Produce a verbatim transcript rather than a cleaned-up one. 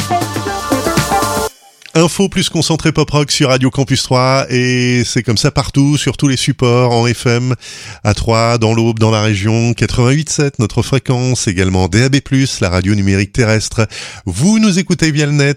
Info plus concentré pop rock sur Radio Campus trois, et c'est comme ça partout, sur tous les supports, en F M, à Troyes, dans l'Aube, dans la région, quatre-vingt-huit virgule sept notre fréquence, également D A B plus, la radio numérique terrestre. Vous nous écoutez via le net